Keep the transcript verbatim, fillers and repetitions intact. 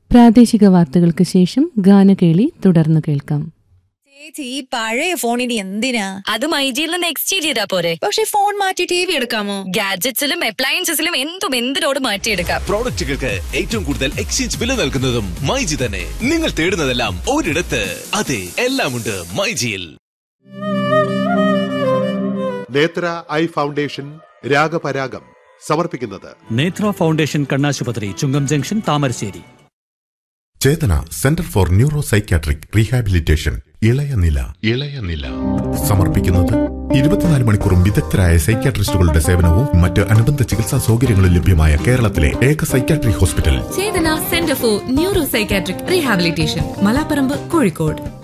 പ്രാദേശിക വാർത്തകൾക്ക് ശേഷം ഗാനകേളി തുടർന്നു കേൾക്കാം. ചേച്ചി, ഈ പഴയ ഫോണിന് എന്തിനാ? അത് മൈജിയിൽ നിന്ന് എക്സ്ചേഞ്ച് ചെയ്താ പോരെ. പക്ഷെ ഫോൺ മാറ്റി ടി വി എടുക്കാമോ? ഗാഡ്ജറ്റ്സിലും അപ്ലയൻസസിലും എന്തും എന്തിനോട് മാറ്റിയെടുക്കാം. പ്രോഡക്റ്റുകൾക്ക് ഏറ്റവും കൂടുതൽ എക്സ്ചേഞ്ച് വില നൽകുന്നതും മൈജി തന്നെ. നിങ്ങൾ തേടുന്നതെല്ലാം ഒരിടത്ത്. അതെ, എല്ലാം ഉണ്ട് മൈജിയിൽ. നേത്ര ഐ ഫൗണ്ടേഷൻ രാഗപരാഗം സമർപ്പിക്കുന്നത് നേത്ര ഫൗണ്ടേഷൻ കണ്ണാശുപത്രി, ചുങ്കം junction, Thamarassery. Chetana centre for neuro psychiatric rehabilitation ഇളയനില ഇളയനില സമർപ്പിക്കുന്നത് ഇരുപത്തിനാല് മണിക്കൂറും വിദഗ്ധരായ സൈക്യാട്രിസ്റ്റുകളുടെ സേവനവും മറ്റ് അനുബന്ധ ചികിത്സാ സൗകര്യങ്ങളും ലഭ്യമായ കേരളത്തിലെ ഏക psychiatric hospital. Chetana centre for neuro psychiatric rehabilitation, Malaparamba, Kozhikode.